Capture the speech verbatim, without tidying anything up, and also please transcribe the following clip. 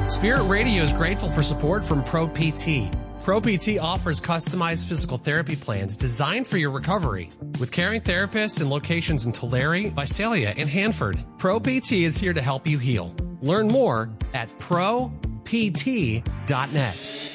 Spirit Radio is grateful for support from Pro P T. Pro P T offers customized physical therapy plans designed for your recovery. With caring therapists in locations in Tulare, Visalia, and Hanford, Pro P T is here to help you heal. Learn more at pro p t dot net.